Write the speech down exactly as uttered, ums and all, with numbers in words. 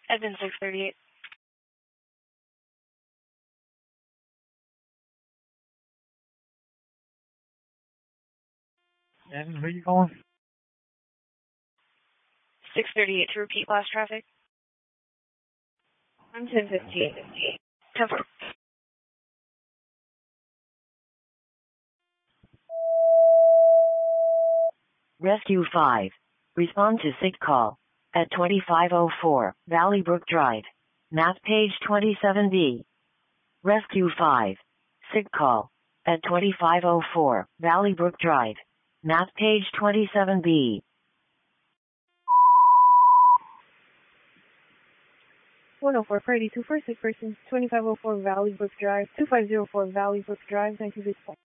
Edmund six thirty-eight. And who are you calling? six thirty-eight to repeat last traffic. I'm ten fifteen. ten four. Rescue five. Respond to sick call at twenty-five oh four Valley Brook Drive. Map page twenty-seven B. Rescue five. Sick call at twenty-five oh four Valley Brook Drive. Map page twenty-seven B. one oh four Friday two four sick person, twenty-five oh four Valley Brook Drive, two five oh four Valley Brook Drive, thank you,